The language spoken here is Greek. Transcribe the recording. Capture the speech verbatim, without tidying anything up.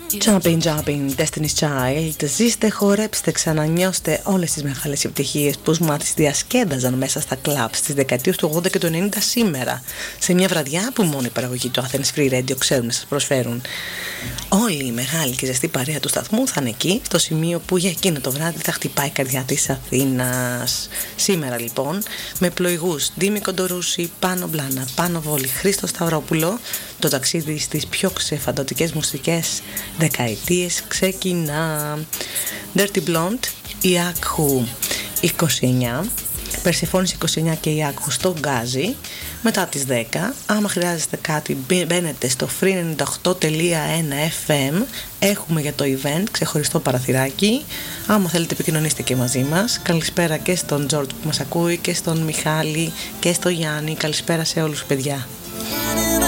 Jumping, jumping, Destiny's Child. Ζήστε, χορέψτε, ξανανιώστε όλες τις μεγάλες επιτυχίες που μάθεις διασκέδαζαν μέσα στα κλαμπ στις δεκαετίες του ογδόντα και του ενενήντα σήμερα, σε μια βραδιά που μόνο η παραγωγή του Athens Free Radio ξέρουν να σας προσφέρουν. Όλη η μεγάλη και ζεστή παρέα του σταθμού θα είναι εκεί, στο σημείο που για εκείνο το βράδυ θα χτυπάει η καρδιά της Αθήνας. Σήμερα λοιπόν, με πλοηγούς Ντίμη Κοντορούση, Πάνο Μπλάνα, Πάνο Βόλη, Χρήστο Σταυρόπουλο, το ταξίδι στις πιο ξεφαντωτικές μουσικές δεκαετίες ξεκινά. Dirty Blonde, Ιάκχου είκοσι εννιά, Περσεφόνης είκοσι εννιά και Ιάκχου στο Γκάζι. Μετά τις δέκα, άμα χρειάζεστε κάτι, μπαίνετε στο free ενενήντα οκτώ τελεία ένα εφ εμ. Έχουμε για το event ξεχωριστό παραθυράκι. Άμα θέλετε επικοινωνήστε και μαζί μας. Καλησπέρα και στον Τζόρτ που μας ακούει, και στον Μιχάλη και στο Γιάννη. Καλησπέρα σε όλους, παιδιά.